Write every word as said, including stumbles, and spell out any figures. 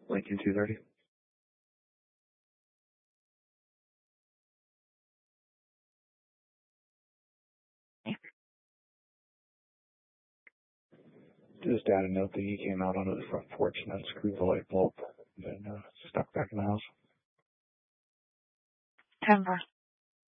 Lincoln two thirty. Just add a note that he came out onto the front porch and unscrewed the light bulb and then uh, stuck back in the house. ten four.